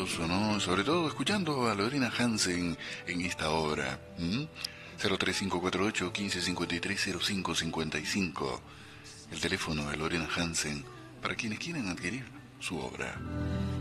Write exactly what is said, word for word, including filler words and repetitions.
maravilloso, ¿no? Sobre todo escuchando a Lorena Hansen en esta obra. ¿Mm? cero tres cinco cuatro ocho, uno cinco cinco tres, cero cinco cinco cinco. El teléfono de Lorena Hansen para quienes quieren adquirir su obra.